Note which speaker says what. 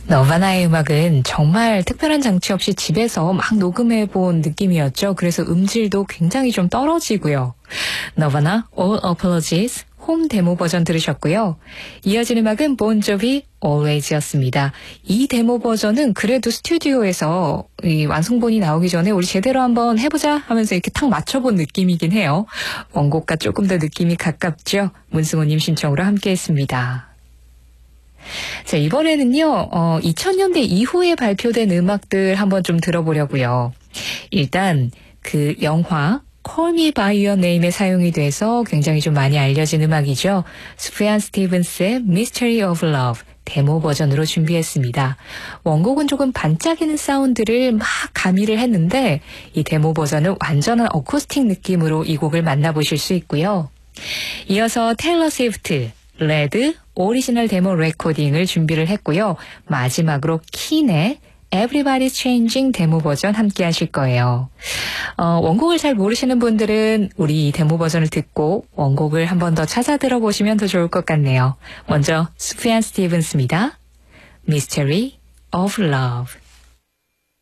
Speaker 1: 너바나의 음악은 정말 특별한 장치 없이 집에서 막 녹음해본 느낌이었죠. 그래서 음질도 굉장히 좀 떨어지고요. 너바나 All Apologies 홈 데모 버전 들으셨고요. 이어진 음악은 본조비 Always였습니다. 이 데모 버전은 그래도 스튜디오에서 이 완성본이 나오기 전에 우리 제대로 한번 해보자 하면서 이렇게 탁 맞춰본 느낌이긴 해요. 원곡과 조금 더 느낌이 가깝죠. 문승호님 신청으로 함께했습니다. 자, 이번에는요, 2000년대 이후에 발표된 음악들 한번 좀 들어보려고요. 일단 그 영화 Call Me By Your Name에 사용이 돼서 굉장히 좀 많이 알려진 음악이죠. 스프얀 스티븐스의 Mystery of Love 데모 버전으로 준비했습니다. 원곡은 조금 반짝이는 사운드를 막 가미를 했는데 이 데모 버전은 완전한 어쿠스틱 느낌으로 이 곡을 만나보실 수 있고요. 이어서 테일러 스위프트 레드 오리지널 데모 레코딩을 준비를 했고요. 마지막으로 킨의 Everybody's Changing 데모 버전 함께 하실 거예요. 원곡을 잘 모르시는 분들은 우리 이 데모 버전을 듣고 원곡을 한 번 더 찾아 들어보시면 더 좋을 것 같네요. 먼저 스피안 스티븐스입니다. Mystery of Love.